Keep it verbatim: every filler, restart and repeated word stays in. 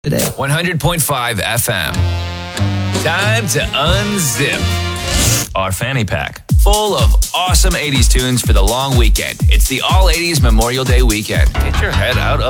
Today. one hundred point five F M. Time to unzip our fanny pack. Full of awesome eighties tunes for the long weekend. It's the All eighties Memorial Day weekend. Get your head out of